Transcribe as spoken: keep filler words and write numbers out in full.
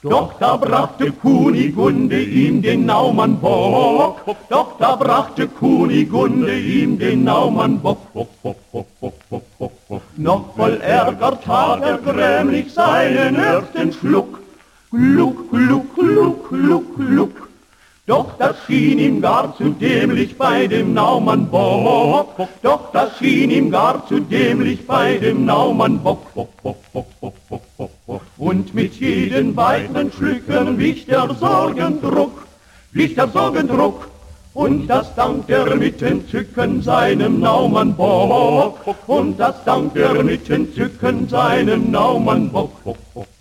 Doch da brachte Kunigunde ihm den Naumann Bock, doch da brachte Kunigunde ihm den Naumann Bock. Noch voll Ärger tat er grämlich seinen ersten Schluck. Gluck, gluck, gluck, gluck, gluck. Doch das schien ihm gar zu dämlich bei dem Naumann Bock, doch das schien ihm gar zu dämlich bei dem Naumann Bock. Und mit jedem weiteren Schlücken wich der Sorgendruck, wich der Sorgendruck, und das dank er mit Entzücken seinem Naumann Bock, und das dank er mit Entzücken seinem Naumann Bock.